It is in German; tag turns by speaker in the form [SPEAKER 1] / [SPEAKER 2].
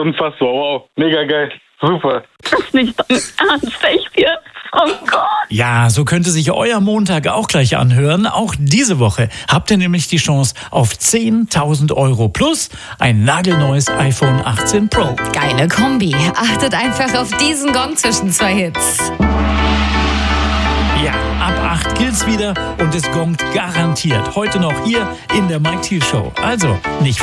[SPEAKER 1] unfassbar. Wow, mega geil. Super.
[SPEAKER 2] Das ist nicht dein Ernst, echt jetzt? Oh Gott.
[SPEAKER 3] Ja, so könnte sich euer Montag auch gleich anhören. Auch diese Woche habt ihr nämlich die Chance auf 10.000 € plus ein nagelneues iPhone 18 Pro.
[SPEAKER 4] Geile Kombi. Achtet einfach auf diesen Gong zwischen zwei Hits.
[SPEAKER 3] Ja, ab 8 gilt's wieder und es gongt garantiert. Heute noch hier in der Mike Thiel Show. Also, nicht